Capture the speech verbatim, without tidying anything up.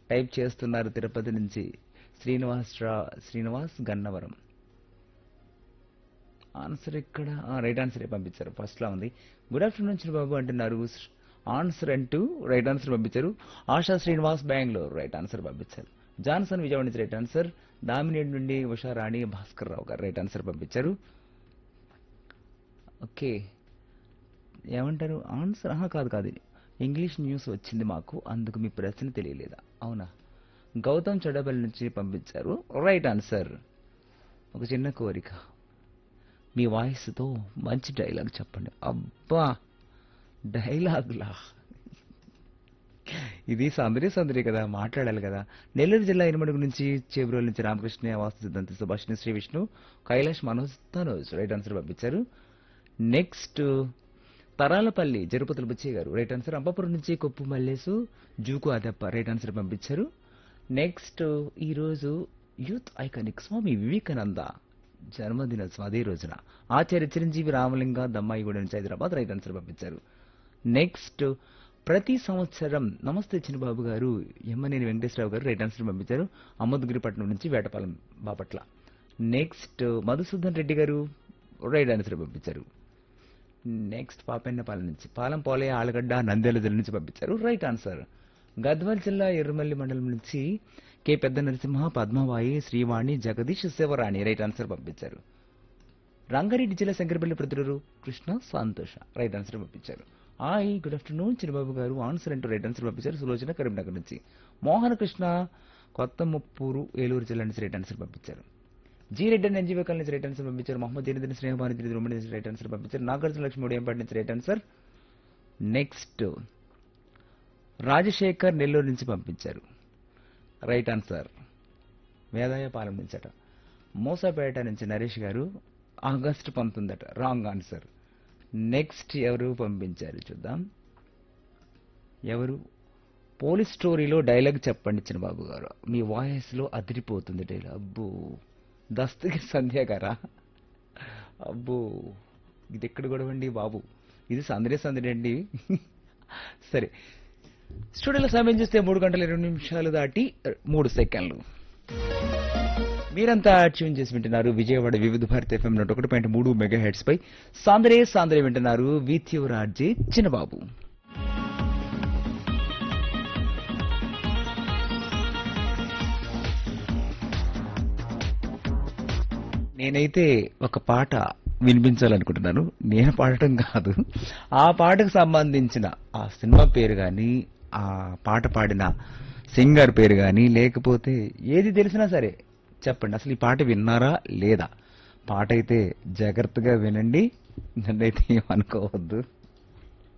Type చేస్తున్నారు తిరుపతి నుంచి శ్రీనివాస్ రా శ్రీనివాస్ గన్నవరం. ఆన్సర్ ఇక్కడ రైట్ ఆన్సర్ పంపించారు. ఫస్ట్ లా ఉంది. గుడ్ ఆఫ్టర్నూన్ చిన్నబాబు అంటున్నారు. ఆన్సర్ అంటూ రైట్ ఆన్సర్ పంపించారు. ఆశా శ్రీనివాస్ బెంగళూరు రైట్ ఆన్సర్ పంపించారు. జాన్సన్ విజయవాడ నుంచి రైట్ ఆన్సర్. దామినేట్ నుండి ఉషారాణి భాస్కర్ రావు గారు రైట్ ఆన్సర్ పంపించారు. ఓకే ఏమంటారు ఆన్సర్ ఆహా కాదు కాదు ఇంగ్లీష్ న్యూస్ వచ్చింది మాకు అందుకు మీ ప్రశ్న తెలియలేదా అవునా. గౌతమ్ చడబల్ నుంచి పంపించారు రైట్ ఆన్సర్. ఒక చిన్న కోరిక మీ వాయిస్తో మంచి డైలాగ్ చెప్పండి. అబ్బా డైలాగ్లా ఇది సందరి సందరి కదా మాట్లాడాలి కదా. నెల్లూరు జిల్లా ఇనుమడుగు నుంచి చేబ్రోలు నుంచి రామకృష్ణ వాస్తు సిద్ధాంతి సుభాషిణి శ్రీ విష్ణు కైలాష్ మనోజ్ తనోజ్ రైట్ ఆన్సర్ పంపించారు. నెక్స్ట్ తరాలపల్లి జరుపతుల బుచ్చయ్య గారు రైట్ ఆన్సర్. అంబాపురం నుంచి కొప్పు మల్లేసు జూకు అదప్ప రైట్ ఆన్సర్ పంపించారు. నెక్స్ట్ ఈరోజు యూత్ ఐకానిక్ స్వామి వివేకానంద జన్మదినోత్సవం అదే రోజున ఆచార్య చిరంజీవి రామలింగ దమ్మాయిగూడ నుంచి హైదరాబాద్ రైట్ ఆన్సర్ పంపించారు. నెక్స్ట్ ప్రతి సంవత్సరం నమస్తే చిన్నబాబు గారు ఎమ్మనేని వెంకటేశ్వరరావు గారు రైట్ ఆన్సర్ పంపించారు. అమ్మద్గిరిపట్నం నుంచి వేటపాలెం బాపట్ల. నెక్స్ట్ మధుసూదన్ రెడ్డి గారు రైట్ ఆన్సర్ పంపించారు. నెక్స్ట్ పాపెన్నపాలెం నుంచి పాలెం పోలయ్య ఆలగడ్డ నంద్యాల జిల్లా నుంచి పంపించారు రైట్ ఆన్సర్. గద్వాల్ జిల్లా ఎర్రమల్లి మండలం నుంచి కె పెద్ద నరసింహ పద్మవాయి శ్రీవాణి జగదీష్ శివరాణి రైట్ ఆన్సర్ పంపించారు. రంగారెడ్డి జిల్లా శంకరపల్లి ప్రతిరూరు కృష్ణ సంతోష రైట్ ఆన్సర్ పంపించారు. హాయ్ గుడ్ ఆఫ్టర్నూన్ చిన్నబాబు గారు ఆన్సర్ అంటూ రైట్ ఆన్సర్ పంపించారు. సులోచన కరీంనగర్ నుంచి. మోహన కృష్ణ కొత్త ముప్పూరు ఏలూరు జిల్లా నుంచి రైట్ ఆన్సర్ పంపించారు. జీ రెడ్డి అని ఎన్జీవో కాలనీ నుంచి రైట్ ఆన్సర్ పంపించారు. మహమ్మద్ జనీదిని స్నేహభాని తిరిగి రొమ్మడి నుంచి రైట్ ఆన్సర్ పంపించారు. నాగార్జున లక్ష్మి ఉదయంపాటి నుంచి right answer. Next Rajasekhar Nellore నుంచి పంపించారు రైట్ ఆన్సర్. వేదాయపాలెం నుంచి అట. మోసాపేట నుంచి నరేష్ గారు ఆగస్టు పంతొమ్మిది అట రాంగ్ ఆన్సర్. నెక్స్ట్ ఎవరు పంపించారు చూద్దాం. ఎవరు పోలీస్ స్టోరీలో డైలాగ్ చెప్పండి చిన్నబాబు గారు మీ వాయిస్లో అదిరిపోతుంది డైలాగ్. అబ్బో దస్తగిరి సంధ్య గారా అబ్బో ఇది ఎక్కడ గొడవండి బాబు ఇది సందడి సందడి అండి. సరే స్టూడియోలో సమయం చూస్తే మూడు గంటల ఇరవై నిమిషాలు దాటి మూడు సెకండ్లు. మీరంతా ట్యూన్ చేసి వింటున్నారు విజయవాడ వివిధ భారతి ఎఫ్ఎం నూట ఒకటి పాయింట్ మూడు మెగా హెడ్స్ పై సాందరే సాందరే వింటున్నారు విత్ యువర్ ఆర్జే చిన్నబాబు. నేనైతే ఒక పాట వినిపించాలనుకుంటున్నాను. నేను పాడటం కాదు ఆ పాటకు సంబంధించిన ఆ సినిమా పేరు కానీ ఆ పాట పాడిన సింగర్ పేరు కానీ లేకపోతే ఏది తెలిసినా సరే చెప్పండి. అసలు ఈ పాట విన్నారా లేదా? పాట అయితే జాగ్రత్తగా వినండి, నన్నైతే ఏమనుకోవద్దు.